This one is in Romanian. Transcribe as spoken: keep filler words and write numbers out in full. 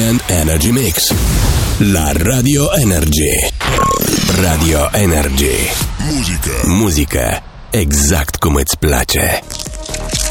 Weekend Energy Mix la Radio Energy. Radio Energy. Muzică. Muzică exact cum îți place.